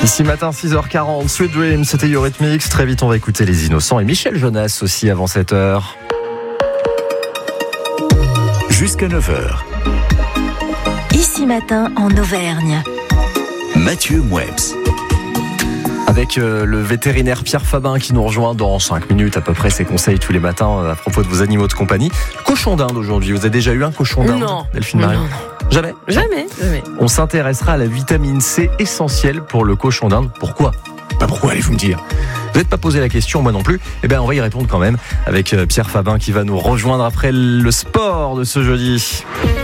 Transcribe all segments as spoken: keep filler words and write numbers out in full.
Ici matin, six heures quarante, Sweet Dreams, c'était Eurythmics. Très vite, on va écouter Les Innocents et Michel Jonas aussi avant sept heures. Jusqu'à neuf heures. Ici matin en Auvergne. Mathieu Mouebs. Avec euh, le vétérinaire Pierre Fabin qui nous rejoint dans cinq minutes à peu près, ses conseils tous les matins euh, à propos de vos animaux de compagnie. Le cochon d'Inde aujourd'hui, vous avez déjà eu un cochon d'Inde, Non. Delphine Marion? Non, non. Jamais Jamais, jamais. On s'intéressera à la vitamine C essentielle pour le cochon d'Inde. Pourquoi? Pas pourquoi, allez-vous me dire. Vous n'êtes pas posé la question, moi non plus. Eh bien, on va y répondre quand même avec euh, Pierre Fabin qui va nous rejoindre après le sport de ce jeudi.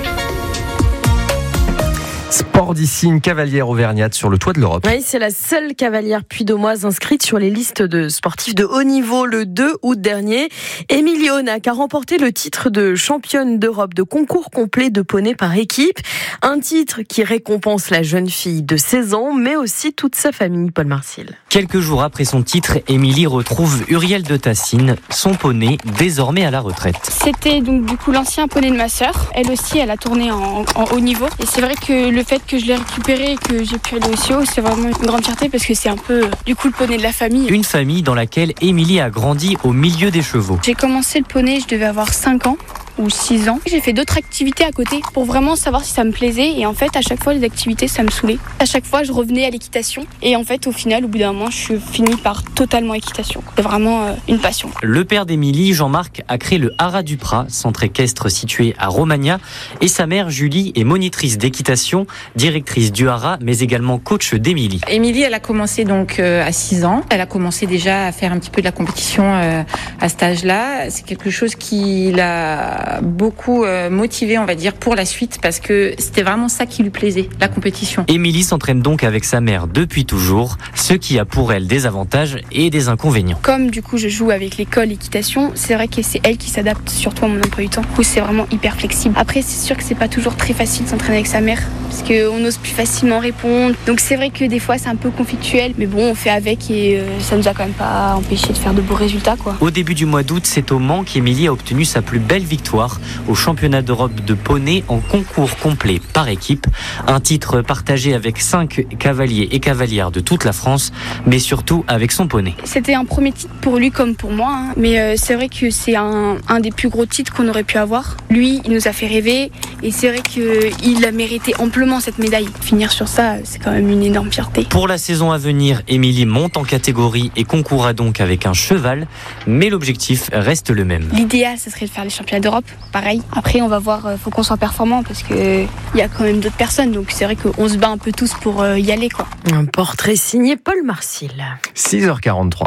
Sport d'ici, une cavalière auvergnate sur le toit de l'Europe. Oui, c'est la seule cavalière puy-de-Dômoise inscrite sur les listes de sportifs de haut niveau le deux août dernier. Émilie Onac a remporté le titre de championne d'Europe de concours complet de poney par équipe. Un titre qui récompense la jeune fille de seize ans, mais aussi toute sa famille, Paul Marcil. Quelques jours après son titre, Émilie retrouve Uriel de Tassine, son poney, désormais à la retraite. C'était donc du coup l'ancien poney de ma sœur. Elle aussi, elle a tourné en, en haut niveau. Et c'est vrai que le fait que je l'ai récupéré et que j'ai pu aller aussi haut, c'est vraiment une grande fierté parce que c'est un peu du coup le poney de la famille. Une famille dans laquelle Émilie a grandi au milieu des chevaux. J'ai commencé le poney, je devais avoir cinq ans ou six ans. J'ai fait d'autres activités à côté pour vraiment savoir si ça me plaisait et en fait à chaque fois les activités ça me saoulait. À chaque fois je revenais à l'équitation et en fait au final au bout d'un moment je suis finie par totalement équitation. C'est vraiment euh, une passion. Le père d'Émilie, Jean-Marc, a créé le Haras du Prat, centre équestre situé à Romagna, et sa mère Julie est monitrice d'équitation, directrice du Haras mais également coach d'Émilie. Émilie, elle a commencé donc euh, à six ans. Elle a commencé déjà à faire un petit peu de la compétition euh, à cet âge-là. C'est quelque chose qui l'a beaucoup euh, motivée, on va dire, pour la suite parce que c'était vraiment ça qui lui plaisait, la compétition. Émilie s'entraîne donc avec sa mère depuis toujours, ce qui a pour elle des avantages et des inconvénients. Comme du coup je joue avec l'école équitation, c'est vrai que c'est elle qui s'adapte surtout à mon emploi du temps. Du coup c'est vraiment hyper flexible. Après c'est sûr que c'est pas toujours très facile de s'entraîner avec sa mère parce qu'on ose plus facilement répondre. Donc c'est vrai que des fois c'est un peu conflictuel, mais bon on fait avec et euh, ça nous a quand même pas empêché de faire de beaux résultats quoi. Au début du mois d'août, c'est au Mans qu'Émilie a obtenu sa plus belle victoire au championnat d'Europe de poney en concours complet par équipe. Un titre partagé avec cinq cavaliers et cavalières de toute la France, mais surtout avec son poney. C'était un premier titre pour lui comme pour moi, hein. mais euh, c'est vrai que c'est un, un des plus gros titres qu'on aurait pu avoir. Lui, il nous a fait rêver et c'est vrai qu'il a mérité amplement cette médaille. Finir sur ça, c'est quand même une énorme fierté. Pour la saison à venir, Émilie monte en catégorie et concourra donc avec un cheval, mais l'objectif reste le même. L'idéal, ce serait de faire les championnats d'Europe, pareil. Après, on va voir, il faut qu'on soit performant parce qu'il y a quand même d'autres personnes, donc c'est vrai qu'on se bat un peu tous pour y aller, quoi. Un portrait signé Paul Marcil. six heures quarante-trois.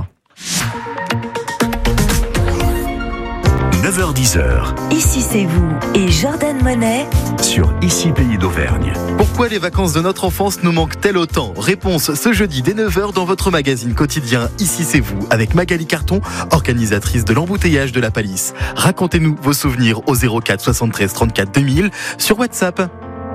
neuf heures dix. Ici c'est vous et Jordan Monet Sur Ici Pays d'Auvergne. Pourquoi les vacances de notre enfance nous manquent-elles autant? Réponse ce jeudi dès neuf heures dans votre magazine quotidien Ici c'est vous avec Magali Carton, organisatrice de l'embouteillage de la Palisse. Racontez-nous vos souvenirs au zéro quatre soixante-treize trente-quatre deux mille sur WhatsApp.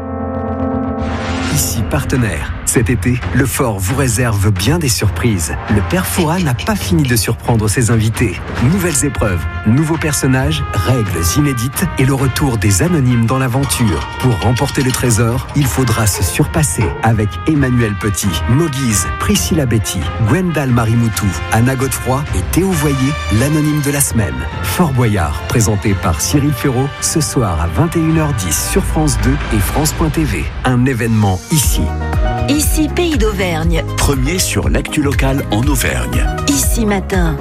Ici partenaire. Cet été, le Fort vous réserve bien des surprises. Le Père Fouras n'a pas fini de surprendre ses invités. Nouvelles épreuves, nouveaux personnages, règles inédites et le retour des anonymes dans l'aventure. Pour remporter le trésor, il faudra se surpasser avec Emmanuel Petit, Moguise, Priscilla Betty, Gwendal Marimoutou, Anna Godefroy et Théo Voyer, l'anonyme de la semaine. Fort Boyard, présenté par Cyril Ferraud, ce soir à vingt et une heures dix sur France deux et France point T V. Un événement ici. Ici Pays d'Auvergne. Premier sur l'actu locale en Auvergne. Ici matin.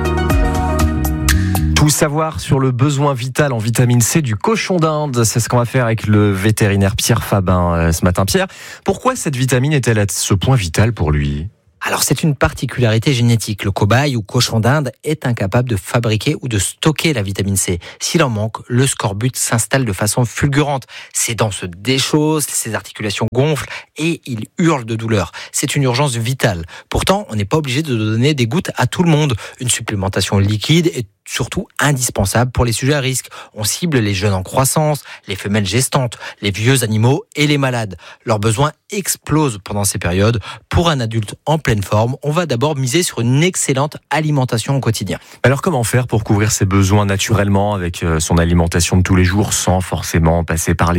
Tout savoir sur le besoin vital en vitamine C du cochon d'Inde, c'est ce qu'on va faire avec le vétérinaire Pierre Fabin euh, ce matin. Pierre, pourquoi cette vitamine est-elle à ce point vitale pour lui ? Alors c'est une particularité génétique. Le cobaye ou cochon d'Inde est incapable de fabriquer ou de stocker la vitamine C. S'il en manque, le scorbut s'installe de façon fulgurante. Ses dents se déchaussent, ses articulations gonflent et il hurle de douleur. C'est une urgence vitale. Pourtant, on n'est pas obligé de donner des gouttes à tout le monde. Une supplémentation liquide est surtout indispensable pour les sujets à risque. On cible les jeunes en croissance, les femelles gestantes, les vieux animaux et les malades. Leurs besoins explosent pendant ces périodes. Pour un adulte en pleine forme, on va d'abord miser sur une excellente alimentation au quotidien. Alors comment faire pour couvrir ses besoins naturellement avec son alimentation de tous les jours sans forcément passer par les gouttes ?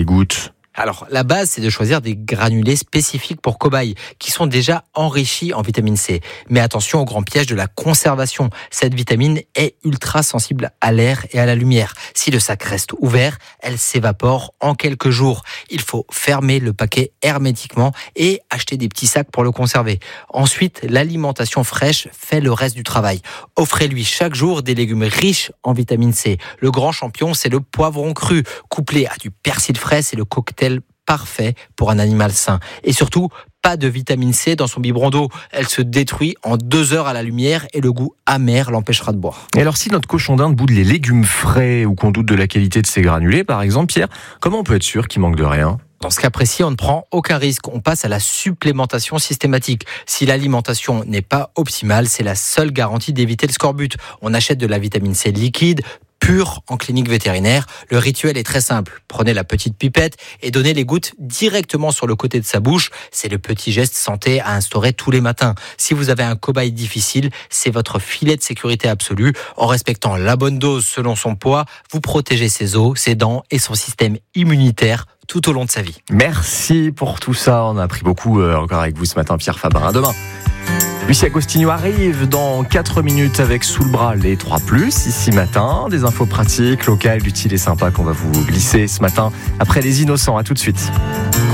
Alors, la base, c'est de choisir des granulés spécifiques pour cobayes, qui sont déjà enrichis en vitamine C. Mais attention au grand piège de la conservation. Cette vitamine est ultra sensible à l'air et à la lumière. Si le sac reste ouvert, elle s'évapore en quelques jours. Il faut fermer le paquet hermétiquement et acheter des petits sacs pour le conserver. Ensuite, l'alimentation fraîche fait le reste du travail. Offrez-lui chaque jour des légumes riches en vitamine C. Le grand champion, c'est le poivron cru, couplé à du persil frais, c'est le cocktail parfait pour un animal sain. Et surtout, pas de vitamine C dans son biberon d'eau. Elle se détruit en deux heures à la lumière et le goût amer l'empêchera de boire. Et alors, si notre cochon d'Inde boude les légumes frais ou qu'on doute de la qualité de ses granulés, par exemple, Pierre, comment on peut être sûr qu'il manque de rien ? Dans ce cas précis, on ne prend aucun risque. On passe à la supplémentation systématique. Si l'alimentation n'est pas optimale, c'est la seule garantie d'éviter le scorbut. On achète de la vitamine C liquide, pure en clinique vétérinaire. Le rituel est très simple. Prenez la petite pipette et donnez les gouttes directement sur le côté de sa bouche. C'est le petit geste santé à instaurer tous les matins. Si vous avez un cobaye difficile, c'est votre filet de sécurité absolu. En respectant la bonne dose selon son poids, vous protégez ses os, ses dents et son système immunitaire tout au long de sa vie. Merci pour tout ça. On a appris beaucoup euh, encore avec vous ce matin, Pierre Faber. À demain. Lucie Agostinho arrive dans quatre minutes avec sous le bras les trois plus, ici matin. Des infos pratiques, locales, utiles et sympas qu'on va vous glisser ce matin après les innocents. À tout de suite.